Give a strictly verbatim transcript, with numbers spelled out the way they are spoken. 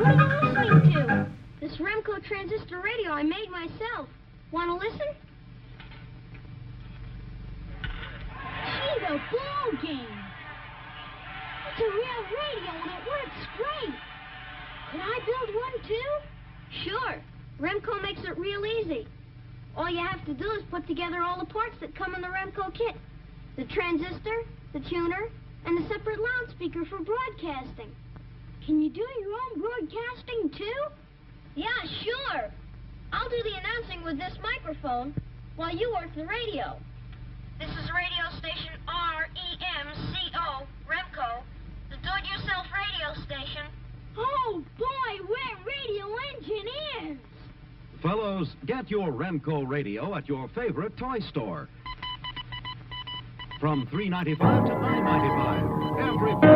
What are you listening to? This Remco transistor radio I made myself. Want to listen? Gee, the ball game. It's a real radio and it works great. Could I build one too? Sure. Remco makes it real easy. All you have to do is put together all the parts that come in the Remco kit. The transistor, the tuner, and a separate loudspeaker for broadcasting. Can you do your own broadcasting too? Yeah, sure. I'll do the announcing with this microphone while you work the radio. This is radio station R E M C O, Remco, the do-it-yourself radio station. Oh, boy, we're radio engineers. Fellows, get your Remco radio at your favorite toy store. From three ninety-five to nine ninety-five. Every